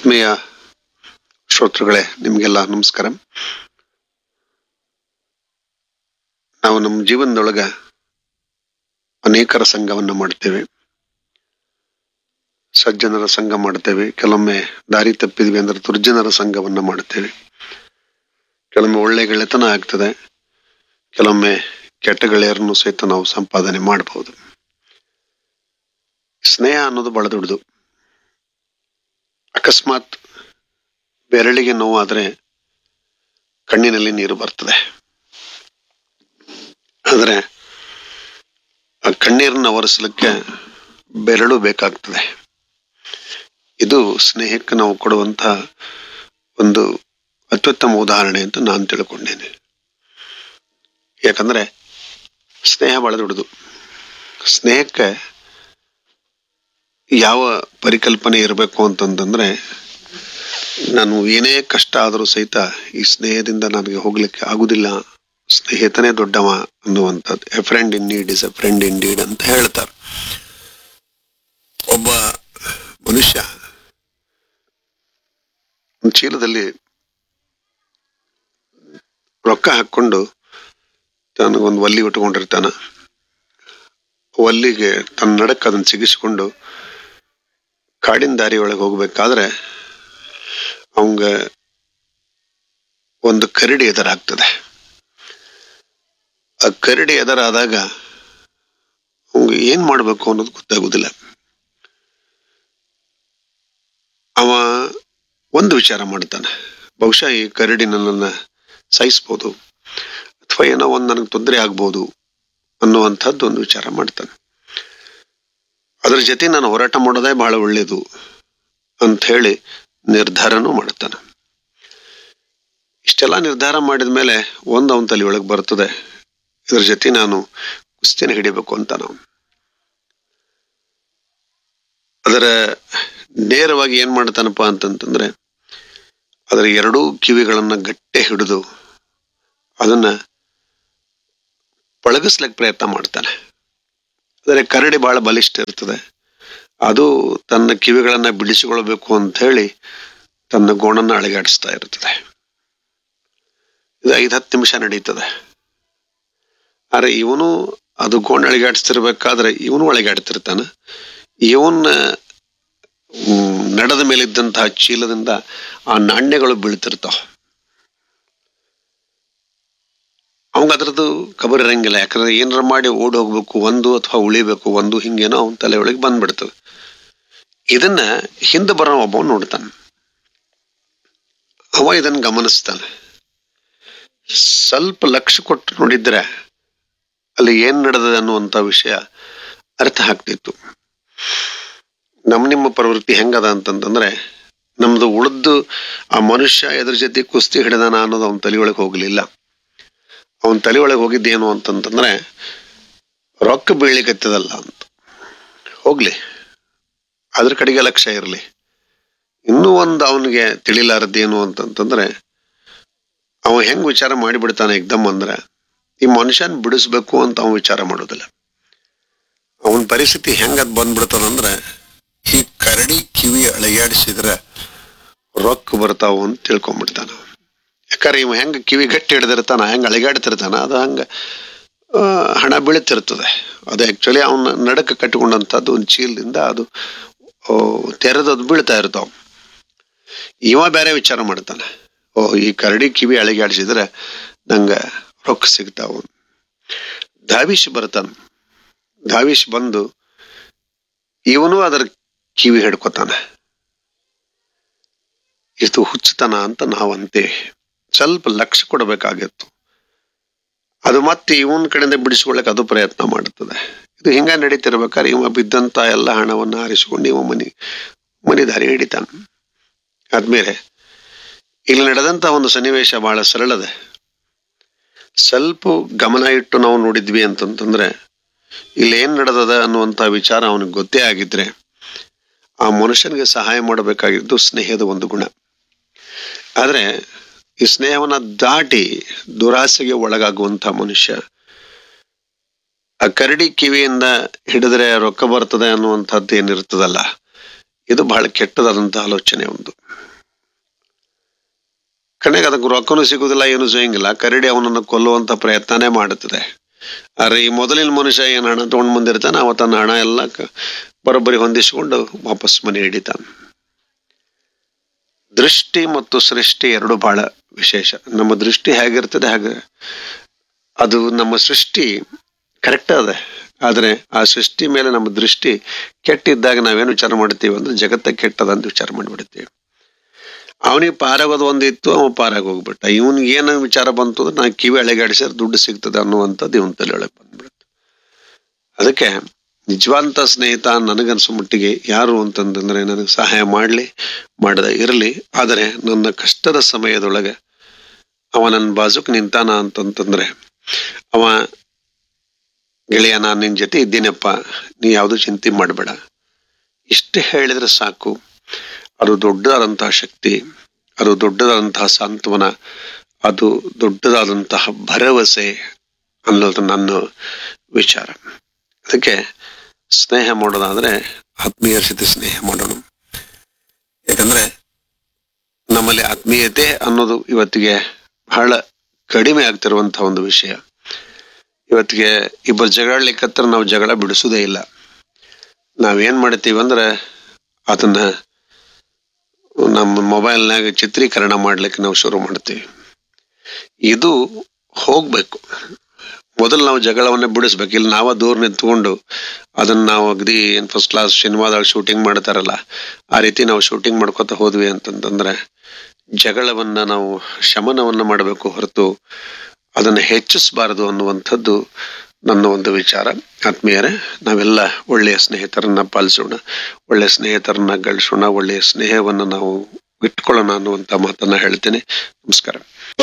ಆತ್ಮೀಯ ಶ್ರೋತೃಗಳೇ, ನಿಮಗೆಲ್ಲ ನಮಸ್ಕಾರ. ನಾವು ನಮ್ಮ ಜೀವನದೊಳಗ ಅನೇಕರ ಸಂಘವನ್ನ ಮಾಡ್ತೇವೆ. ಸಜ್ಜನರ ಸಂಘ ಮಾಡ್ತೇವೆ, ಕೆಲವೊಮ್ಮೆ ದಾರಿ ತಪ್ಪಿದ್ವಿ ಅಂದ್ರೆ ದುರ್ಜನರ ಸಂಘವನ್ನ ಮಾಡ್ತೇವೆ. ಕೆಲವೊಮ್ಮೆ ಒಳ್ಳೆ ಗೆಳೆತನ ಆಗ್ತದೆ, ಕೆಲವೊಮ್ಮೆ ಕೆಟ್ಟ ಗೆಳೆಯರನ್ನು ಸಹಿತ ನಾವು ಸಂಪಾದನೆ ಮಾಡಬಹುದು. ಸ್ನೇಹ ಅನ್ನೋದು ಬಹಳ ದೊಡ್ಡದು. ಅಕಸ್ಮಾತ್ ಬೆರಳಿಗೆ ನೋವಾದ್ರೆ ಕಣ್ಣಿನಲ್ಲಿ ನೀರು ಬರ್ತದೆ, ಆದ್ರೆ ಆ ಕಣ್ಣೀರನ್ನ ಒರೆಸಲಿಕ್ಕೆ ಬೆರಳು ಬೇಕಾಗ್ತದೆ. ಇದು ಸ್ನೇಹಕ್ಕೆ ನಾವು ಕೊಡುವಂತಹ ಒಂದು ಅತ್ಯುತ್ತಮ ಉದಾಹರಣೆ ಅಂತ ನಾನು ತಿಳ್ಕೊಂಡೇನೆ. ಯಾಕಂದ್ರೆ ಸ್ನೇಹ ಬಹಳ ದೊಡ್ಡದು. ಸ್ನೇಹಕ್ಕೆ ಯಾವ ಪರಿಕಲ್ಪನೆ ಇರಬೇಕು ಅಂತಂದ್ರೆ, ನಾನು ಏನೇ ಕಷ್ಟ ಆದರೂ ಸಹಿತ ಈ ಸ್ನೇಹದಿಂದ ನನಗೆ ಹೋಗ್ಲಿಕ್ಕೆ ಆಗುದಿಲ್ಲ, ಸ್ನೇಹಿತನೇ ದೊಡ್ಡವ ಅನ್ನುವಂಥದ್ದು. A friend in need is A friend in deed ಅಂತ ಹೇಳ್ತಾರೆ. ಒಬ್ಬ ಮನುಷ್ಯ ಚೀಲದಲ್ಲಿ ರೊಕ್ಕ ಹಾಕೊಂಡು ತನಗೊಂದು ಒಲ್ಲಿ ಉಟ್ಕೊಂಡಿರ್ತಾನ. ಒಲ್ಲಿಗೆ ತನ್ನ ನಡಕ್ ಅದನ್ನ ಸಿಗಿಸ್ಕೊಂಡು ಕಾಡಿನ ದಾರಿ ಒಳಗೆ ಹೋಗ್ಬೇಕಾದ್ರೆ ಅವಂಗ ಒಂದು ಕರಡಿ ಎದುರಾಗ್ತದೆ. ಆ ಕರಡಿ ಎದುರಾದಾಗ ಅವಂಗ ಏನ್ ಮಾಡ್ಬೇಕು ಅನ್ನೋದು ಗೊತ್ತಾಗುದಿಲ್ಲ. ಅವ ಒಂದು ವಿಚಾರ ಮಾಡ್ತಾನೆ, ಬಹುಶಃ ಈ ಕರಡಿ ನನ್ನನ್ನ ಸಾಯಿಸ್ಬೋದು ಅಥವಾ ಏನೋ ಒಂದು ನನಗೆ ತೊಂದರೆ ಆಗ್ಬೋದು ಅನ್ನುವಂಥದ್ದು ಒಂದು ವಿಚಾರ ಮಾಡ್ತಾನೆ. ಅದ್ರ ಜೊತೆ ನಾನು ಹೋರಾಟ ಮಾಡೋದೇ ಬಹಳ ಒಳ್ಳೇದು ಅಂತ ಹೇಳಿ ನಿರ್ಧಾರನೂ ಮಾಡ್ತಾನೆ. ಇಷ್ಟೆಲ್ಲ ನಿರ್ಧಾರ ಮಾಡಿದ ಮೇಲೆ ಒಂದು ಅವನ ತಲೆ ಒಳಗೆ ಬರ್ತದೆ, ಇದ್ರ ಜೊತೆ ನಾನು ಕುಸ್ತಿನ ಹಿಡಿಬೇಕು ಅಂತ. ನಾವು ಅದರ ನೇರವಾಗಿ ಏನ್ ಮಾಡ್ತಾನಪ್ಪ ಅಂತಂತಂದ್ರೆ, ಅದರ ಎರಡೂ ಕಿವಿಗಳನ್ನ ಗಟ್ಟೆ ಹಿಡಿದು ಅದನ್ನ ಪಳಗಿಸ್ಲಿಕ್ಕೆ ಪ್ರಯತ್ನ ಮಾಡ್ತಾನೆ. ಆದರೆ ಕರಡಿ ಬಹಳ ಬಲಿಷ್ಠ ಇರ್ತದೆ. ಅದು ತನ್ನ ಕಿವಿಗಳನ್ನ ಬಿಡಿಸಿಕೊಳ್ಬೇಕು ಅಂತ ಹೇಳಿ ತನ್ನ ಗೋಣನ್ನ ಅಳಿಗಾಡಿಸ್ತಾ ಇರ್ತದೆ. ಇದು 5-10 ನಿಮಿಷ ನಡೀತದೆ. ಆದ್ರೆ ಇವನು ಅದು ಗೋಣ ಅಳಿಗಾಡಿಸ್ತಿರ್ಬೇಕಾದ್ರೆ ಇವನು ಅಳಿಗಾಡ್ತಿರ್ತಾನ. ಇವನ್ನ ನಡೆದ ಮೇಲಿದ್ದಂತಹ ಚೀಲದಿಂದ ಆ ನಾಣ್ಯಗಳು ಬೀಳ್ತಿರ್ತಾವ. ಅವಂಗ ಅದ್ರದ್ದು ಖಬರ್ ಇರಂಗಿಲ್ಲ. ಯಾಕಂದ್ರೆ ಏನಾರ ಮಾಡಿ ಓಡಿ ಹೋಗ್ಬೇಕು, ಒಂದು ಅಥವಾ ಉಳಿಬೇಕು, ಒಂದು ಹಿಂಗೇನೋ ಅವನ ತಲೆ ಒಳಗೆ ಬಂದ್ಬಿಡ್ತದೆ. ಇದನ್ನ ಹಿಂದೆ ಬರೋ ಒಬ್ಬ ನೋಡ್ತಾನೆ. ಅವ ಇದನ್ನ ಗಮನಿಸ್ತಾನೆ. ಸ್ವಲ್ಪ ಲಕ್ಷ್ಯ ಕೊಟ್ಟು ನೋಡಿದ್ರೆ ಅಲ್ಲಿ ಏನ್ ನಡೆದ ಅನ್ನುವಂತ ವಿಷಯ ಅರ್ಥ ಆಗ್ತಿತ್ತು. ನಿಮ್ಮ ಪ್ರವೃತ್ತಿ ಹೆಂಗದ ಅಂತಂದ್ರೆ, ನಮ್ದು ಉಳಿದು ಆ ಮನುಷ್ಯ ಎದ್ರ ಜೊತೆ ಕುಸ್ತಿ ಹಿಡಿದಾನ ಅನ್ನೋದು ಅವನ ತಲೆಯೊಳಗೆ ಹೋಗ್ಲಿಲ್ಲ. ಅವನ ತಲೆಯೊಳಗೆ ಹೋಗಿದ್ದೇನು ಅಂತಂತಂದ್ರೆ, ರೊಕ್ಕ ಬೀಳಿಕತ್ತದಲ್ಲ ಅಂತ. ಹೋಗ್ಲಿ, ಅದ್ರ ಕಡೆಗೆ ಲಕ್ಷ್ಯ ಇರಲಿ. ಇನ್ನೂ ಒಂದು ಅವನಿಗೆ ತಿಳಿಲಾರದ್ದೇನು ಅಂತಂತಂದ್ರೆ, ಅವ ಹೆಂಗ್ ವಿಚಾರ ಮಾಡಿಬಿಡ್ತಾನೆ ಎಕ್ದಮ್ ಅಂದ್ರೆ, ಈ ಮನುಷ್ಯನ್ ಬಿಡಿಸ್ಬೇಕು ಅಂತ ಅವನ್ ವಿಚಾರ ಮಾಡೋದಿಲ್ಲ. ಅವನ ಪರಿಸ್ಥಿತಿ ಹೆಂಗದ್ ಬಂದ್ಬಿಡ್ತದಂದ್ರೆ, ಈ ಕರಡಿ ಕಿವಿ ಅಳಗಾಡಿಸಿದ್ರೆ ರೊಕ್ಕ ಬರ್ತಾವ ಅಂತ ತಿಳ್ಕೊಂಡ್ಬಿಡ್ತಾನ. ಯಾಕಂದ್ರೆ ಇವ ಹೆಂಗ ಕಿವಿ ಗಟ್ಟಿ ಹಿಡ್ದಿರ್ತಾನ, ಹೆಂಗ ಅಳಿಗಾಡ್ತಿರ್ತಾನ, ಅದು ಹಂಗ ಹಣ ಬೀಳ್ತಿರ್ತದೆ. ಅದು ಆಕ್ಚುಲಿ ಅವನ ನಡಕ ಕಟ್ಟಿಕೊಂಡಂತದ್ದು ಒಂದು ಚೀಲದಿಂದ ಅದು ತೆರೆದದು ಬೀಳ್ತಾ ಇರ್ತಾವ. ಇವ ಬೇರೆ ವಿಚಾರ ಮಾಡ್ತಾನೆ, ಈ ಕರಡಿ ಕಿವಿ ಅಳಿಗಾಡಿಸಿದ್ರೆ ನಂಗ ರೊಕ್ಕ ಸಿಗ್ತಾವ. ಧಾವಿಷ್ ಬರ್ತಾನ. ಧಾವಿಷ್ ಬಂದು ಇವನು ಅದರ ಕಿವಿ ಹಿಡ್ಕೊತಾನೆ. ಇದು ಹುಚ್ಚತನ ಅಂತ ನಾವಂತೇವೆ. ಸ್ವಲ್ಪ ಲಕ್ಷ್ಯ ಕೊಡಬೇಕಾಗಿತ್ತು. ಅದು ಮತ್ತೆ ಇವನ್ ಕಡೆಯಿಂದ ಬಿಡಿಸ್ಕೊಳ್ಳಕ್ ಅದು ಪ್ರಯತ್ನ ಮಾಡುತ್ತದೆ. ಇದು ಹಿಂಗ ನಡೀತಿರ್ಬೇಕಾದ್ರೆ ಇವ ಬಿದ್ದಂತ ಎಲ್ಲ ಹಣವನ್ನ ಆರಿಸಿಕೊಂಡು ಇವ ಮನಿ ದಾರಿ ಹಿಡಿತಾನ. ಆದ್ಮೇಲೆ ಇಲ್ಲಿ ನಡೆದಂತ ಒಂದು ಸನ್ನಿವೇಶ ಬಹಳ ಸರಳದ. ಸ್ವಲ್ಪ ಗಮನ ಇಟ್ಟು ನಾವು ನೋಡಿದ್ವಿ ಅಂತಂತಂದ್ರೆ, ಇಲ್ಲಿ ಏನ್ ನಡೆದದ ಅನ್ನುವಂತ ವಿಚಾರ ಅವನಿಗೆ ಗೊತ್ತೇ ಆಗಿದ್ರೆ, ಆ ಮನುಷ್ಯನಿಗೆ ಸಹಾಯ ಮಾಡಬೇಕಾಗಿದ್ದು ಸ್ನೇಹದ ಒಂದು ಗುಣ. ಆದ್ರೆ ಈ ಸ್ನೇಹವನ್ನ ದಾಟಿ ದುರಾಸೆಗೆ ಒಳಗಾಗುವಂತ ಮನುಷ್ಯ, ಆ ಕರಡಿ ಕಿವಿಯಿಂದ ಹಿಡಿದ್ರೆ ರೊಕ್ಕ ಬರ್ತದೆ ಅನ್ನುವಂಥದ್ದು ಏನಿರ್ತದಲ್ಲ, ಇದು ಬಹಳ ಕೆಟ್ಟದಾದಂತಹ ಆಲೋಚನೆ ಒಂದು. ಕಡೆಗೆ ಅದಕ್ಕೆ ರೊಕ್ಕನೂ ಸಿಗುದಿಲ್ಲ, ಏನು ಸಿಗಂಗಿಲ್ಲ. ಕರಡಿ ಅವನನ್ನು ಕೊಲ್ಲುವಂತ ಪ್ರಯತ್ನನೇ ಮಾಡುತ್ತದೆ. ಆದ್ರೆ ಈ ಮೊದಲಿನ ಮನುಷ್ಯ ಏನ್ ಹಣ ತಗೊಂಡ್ ಬಂದಿರ್ತಾನೆ, ಅವ ತನ್ನ ಹಣ ಎಲ್ಲ ಬರೋಬ್ಬರಿ ಹೊಂದಿಸಿಕೊಂಡು ವಾಪಸ್ ಮನೆ ಹಿಡಿತಾನೆ. ದೃಷ್ಟಿ ಮತ್ತು ಸೃಷ್ಟಿ ಎರಡು ಬಹಳ ವಿಶೇಷ. ನಮ್ಮ ದೃಷ್ಟಿ ಹೇಗಿರ್ತದೆ ಹಾಗೆ ಅದು ನಮ್ಮ ಸೃಷ್ಟಿ ಕರೆಕ್ಟ್ ಅದ. ಆದ್ರೆ ಆ ಸೃಷ್ಟಿ ಮೇಲೆ ನಮ್ಮ ದೃಷ್ಟಿ ಕೆಟ್ಟಿದ್ದಾಗ ನಾವೇನು ವಿಚಾರ ಮಾಡ್ತೀವಿ ಅಂದ್ರೆ ಜಗತ್ತ ಕೆಟ್ಟದಂತ ವಿಚಾರ ಮಾಡಿಬಿಡ್ತೀವಿ. ಅವನಿಗೆ ಪಾರಾಗೋದು ಒಂದಿತ್ತು, ಅವ ಪಾರಾಗ ಹೋಗ್ಬಿಟ್ಟ. ಇವನ್ಗೆ ಏನು ವಿಚಾರ ಬಂತು ಅಂದ್ರೆ ನಾ ಕಿವಿ ಅಳೆಗಾಡಿಸಿದ್ರೆ ದುಡ್ಡು ಸಿಗ್ತದೆ ಅನ್ನುವಂಥದ್ದು ಇವನ್ ತಲೆ ಒಳಗೆ ಬಂದ್ಬಿಡುತ್ತೆ. ಅದಕ್ಕೆ ನಿಜವಾದಂತ ಸ್ನೇಹಿತ ನನಗನ್ಸೋ ಮಟ್ಟಿಗೆ ಯಾರು ಅಂತಂದ್ರೆ ನನಗೆ ಸಹಾಯ ಮಾಡದ ಇರಲಿ, ಆದರೆ ನನ್ನ ಕಷ್ಟದ ಸಮಯದೊಳಗೆ ಅವ ನನ್ನ ಬಾಜುಕ್ ನಿಂತಾನ ಅಂತಂತಂದ್ರೆ ಅವ ಗೆಳೆಯ ನಾನು ನಿನ್ ಜೊತೆ ಇದ್ದೀನಪ್ಪ, ನೀ ಯಾವ್ದು ಚಿಂತೆ ಮಾಡಬೇಡ, ಇಷ್ಟೇ ಹೇಳಿದ್ರೆ ಸಾಕು. ಅದು ದೊಡ್ಡದಾದಂತಹ ಶಕ್ತಿ, ಅದು ದೊಡ್ಡದಾದಂತಹ ಸಾಂತ್ವನ, ಅದು ದೊಡ್ಡದಾದಂತಹ ಭರವಸೆ ಅನ್ನೋದು ನನ್ನ ವಿಚಾರ. ಅದಕ್ಕೆ ಸ್ನೇಹ ಮಾಡೋದಾದ್ರೆ ಆತ್ಮೀಯರ ಜೊತೆ ಸ್ನೇಹ ಮಾಡೋಣ. ಯಾಕಂದ್ರೆ ನಮ್ಮಲ್ಲಿ ಆತ್ಮೀಯತೆ ಅನ್ನೋದು ಇವತ್ತಿಗೆ ಬಹಳ ಕಡಿಮೆ ಆಗ್ತಿರುವಂತಹ ಒಂದು ವಿಷಯ. ಇವತ್ತಿಗೆ ಇಬ್ಬರು ಜಗಳಲಿಕ್ಕತ್ರ ನಾವು ಜಗಳ ಬಿಡಿಸುವುದೇ ಇಲ್ಲ. ನಾವೇನ್ ಮಾಡ್ತೀವಿ ಅಂದ್ರೆ ಅದನ್ನ ನಮ್ಮ ಮೊಬೈಲ್ನಾಗ ಚಿತ್ರೀಕರಣ ಮಾಡ್ಲಿಕ್ಕೆ ನಾವು ಶುರು ಮಾಡ್ತೀವಿ. ಇದು ಹೋಗ್ಬೇಕು. ಮೊದಲು ನಾವು ಜಗಳವನ್ನ ಬಿಡಿಸ್ಬೇಕು. ಇಲ್ಲಿ ನಾವ ದೂರ ನಿಂತ್ಕೊಂಡು ಅದನ್ನ ನಾವು ಅಗದಿ ಫಸ್ಟ್ ಕ್ಲಾಸ್ ಸಿನಿಮಾದಾಗ ಶೂಟಿಂಗ್ ಮಾಡ್ತಾರಲ್ಲ, ಆ ರೀತಿ ನಾವು ಶೂಟಿಂಗ್ ಮಾಡ್ಕೊತ ಹೋದ್ವಿ ಅಂತಂತಂದ್ರೆ ಜಗಳವನ್ನ ನಾವು ಶಮನವನ್ನ ಮಾಡಬೇಕು ಹೊರತು ಅದನ್ನ ಹೆಚ್ಚಿಸಬಾರದು ಅನ್ನುವಂಥದ್ದು ನನ್ನ ಒಂದು ವಿಚಾರ. ಆತ್ಮೀಯರೇ, ನಾವೆಲ್ಲ ಒಳ್ಳೆಯ ಸ್ನೇಹಿತರನ್ನ ಪಾಲಿಸೋಣ, ಒಳ್ಳೆಯ ಸ್ನೇಹಿತರನ್ನ ಗಳಿಸೋಣ, ಒಳ್ಳೆಯ ಸ್ನೇಹವನ್ನ ನಾವು ಇಟ್ಕೊಳ್ಳೋಣ ಅನ್ನುವಂತ ಮಾತನ್ನ ಹೇಳ್ತೇನೆ. ನಮಸ್ಕಾರ.